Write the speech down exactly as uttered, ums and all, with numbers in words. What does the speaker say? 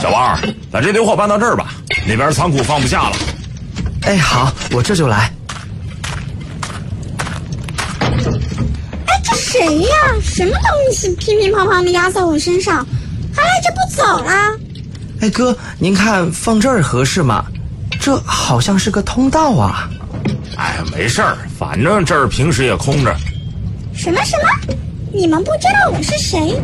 小王，把这堆货搬到这儿吧，那边仓库放不下了。 哎，好，我这就来。 哎，这谁呀？什么东西乒乒乓乓的压在我身上，还赖着不走啦？ 哎哥，您看放这儿合适吗？这好像是个通道啊。 哎，没事儿，反正这儿平时也空着。 什么什么？你们不知道我是谁？